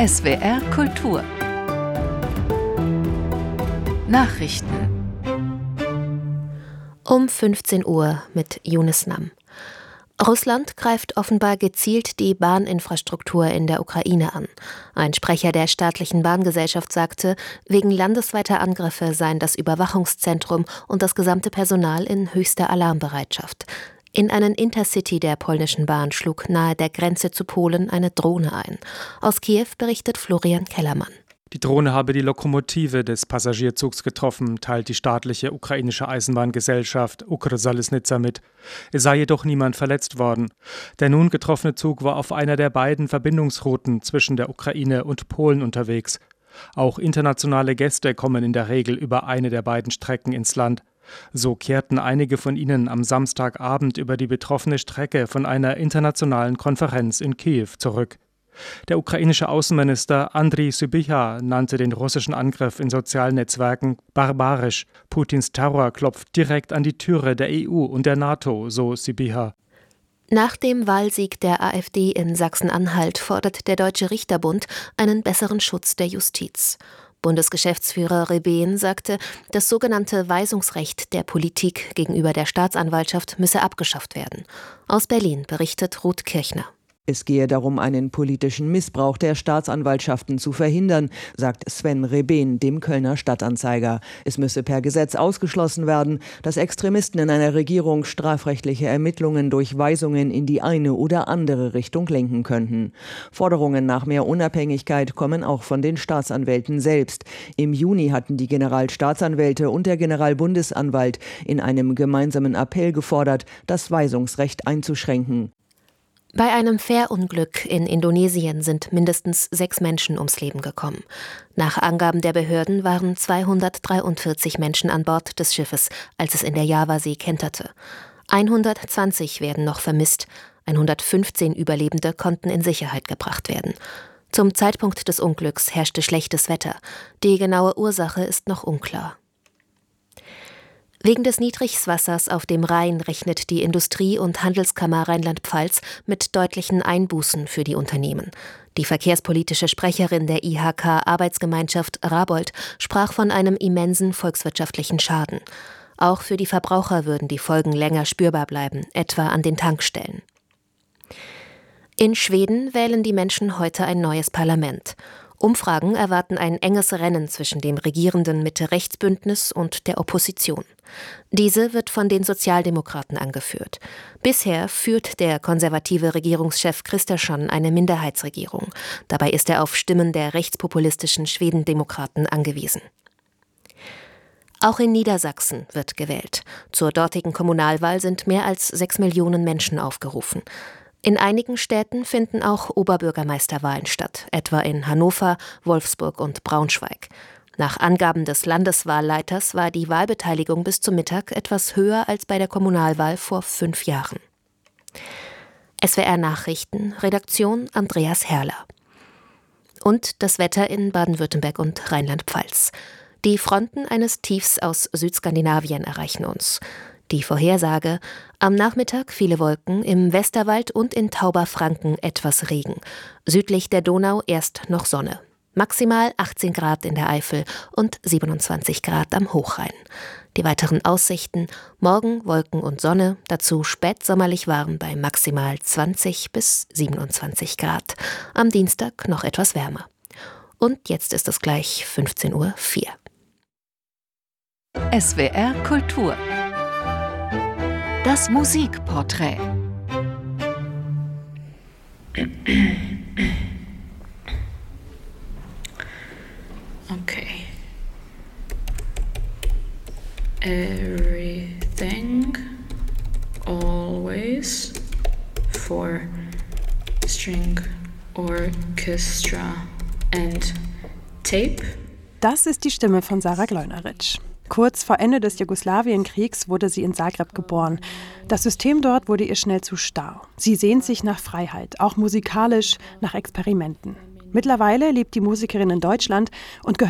SWR Kultur Nachrichten um 15 Uhr mit Yunus Nam. Russland greift offenbar gezielt die Bahninfrastruktur in der Ukraine an. Ein Sprecher der staatlichen Bahngesellschaft sagte, wegen landesweiter Angriffe seien das Überwachungszentrum und das gesamte Personal in höchster Alarmbereitschaft. In einen Intercity der polnischen Bahn schlug nahe der Grenze zu Polen eine Drohne ein. Aus Kiew berichtet Florian Kellermann. Die Drohne habe die Lokomotive des Passagierzugs getroffen, teilt die staatliche ukrainische Eisenbahngesellschaft Ukrzaliznytsia mit. Es sei jedoch niemand verletzt worden. Der nun getroffene Zug war auf einer der beiden Verbindungsrouten zwischen der Ukraine und Polen unterwegs. Auch internationale Gäste kommen in der Regel über eine der beiden Strecken ins Land. So kehrten einige von ihnen am Samstagabend über die betroffene Strecke von einer internationalen Konferenz in Kiew zurück. Der ukrainische Außenminister Andriy Sybiha nannte den russischen Angriff in sozialen Netzwerken barbarisch. Putins Terror klopft direkt an die Türe der EU und der NATO, so Sybiha. Nach dem Wahlsieg der AfD in Sachsen-Anhalt fordert der Deutsche Richterbund einen besseren Schutz der Justiz. Bundesgeschäftsführer Rebehn sagte, das sogenannte Weisungsrecht der Politik gegenüber der Staatsanwaltschaft müsse abgeschafft werden. Aus Berlin berichtet Ruth Kirchner. Es gehe darum, einen politischen Missbrauch der Staatsanwaltschaften zu verhindern, sagt Sven Rebehn dem Kölner Stadtanzeiger. Es müsse per Gesetz ausgeschlossen werden, dass Extremisten in einer Regierung strafrechtliche Ermittlungen durch Weisungen in die eine oder andere Richtung lenken könnten. Forderungen nach mehr Unabhängigkeit kommen auch von den Staatsanwälten selbst. Im Juni hatten die Generalstaatsanwälte und der Generalbundesanwalt in einem gemeinsamen Appell gefordert, das Weisungsrecht einzuschränken. Bei einem Fährunglück in Indonesien sind mindestens 6 Menschen ums Leben gekommen. Nach Angaben der Behörden waren 243 Menschen an Bord des Schiffes, als es in der Javasee kenterte. 120 werden noch vermisst, 115 Überlebende konnten in Sicherheit gebracht werden. Zum Zeitpunkt des Unglücks herrschte schlechtes Wetter. Die genaue Ursache ist noch unklar. Wegen des Niedrigwassers auf dem Rhein rechnet die Industrie- und Handelskammer Rheinland-Pfalz mit deutlichen Einbußen für die Unternehmen. Die verkehrspolitische Sprecherin der IHK-Arbeitsgemeinschaft Rabold sprach von einem immensen volkswirtschaftlichen Schaden. Auch für die Verbraucher würden die Folgen länger spürbar bleiben, etwa an den Tankstellen. In Schweden wählen die Menschen heute ein neues Parlament. Umfragen erwarten ein enges Rennen zwischen dem regierenden Mitte-Rechts-Bündnis und der Opposition. Diese wird von den Sozialdemokraten angeführt. Bisher führt der konservative Regierungschef Kristersson eine Minderheitsregierung. Dabei ist er auf Stimmen der rechtspopulistischen Schwedendemokraten angewiesen. Auch in Niedersachsen wird gewählt. Zur dortigen Kommunalwahl sind mehr als 6 Millionen Menschen aufgerufen. In einigen Städten finden auch Oberbürgermeisterwahlen statt, etwa in Hannover, Wolfsburg und Braunschweig. Nach Angaben des Landeswahlleiters war die Wahlbeteiligung bis zum Mittag etwas höher als bei der Kommunalwahl vor 5 Jahren. SWR Nachrichten, Redaktion Andreas Herrler. Und das Wetter in Baden-Württemberg und Rheinland-Pfalz. Die Fronten eines Tiefs aus Südskandinavien erreichen uns. Die Vorhersage: am Nachmittag viele Wolken, im Westerwald und in Tauberfranken etwas Regen. Südlich der Donau erst noch Sonne. Maximal 18 Grad in der Eifel und 27 Grad am Hochrhein. Die weiteren Aussichten: morgen Wolken und Sonne, dazu spätsommerlich warm bei maximal 20 bis 27 Grad. Am Dienstag noch etwas wärmer. Und jetzt ist es gleich 15:04 Uhr. SWR Kultur Das Musikporträt. Okay. Everything, always, for string orchestra and tape. Das ist die Stimme von Sarah Gleunerich. Kurz vor Ende des Jugoslawienkriegs wurde sie in Zagreb geboren. Das System dort wurde ihr schnell zu starr. Sie sehnt sich nach Freiheit, auch musikalisch, nach Experimenten. Mittlerweile lebt die Musikerin in Deutschland und gehört